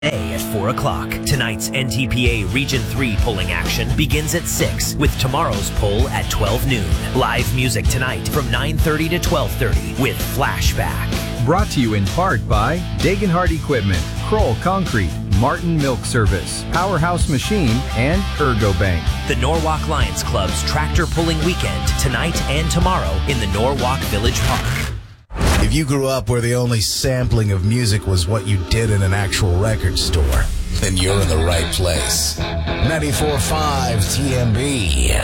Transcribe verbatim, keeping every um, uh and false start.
A at four o'clock. Tonight's N T P A Region three polling action begins at six, with tomorrow's poll at twelve noon. Live music tonight from nine thirty to twelve thirty with Flashback. Brought to you in part by Dagenhart Equipment, Kroll Concrete, Martin Milk Service, Powerhouse Machine, and Ergobank. The Norwalk Lions Club's tractor pulling weekend tonight and tomorrow in the Norwalk Village Park. If you grew up where the only sampling of music was what you did in an actual record store, then you're in the right place. ninety-four point five T M B.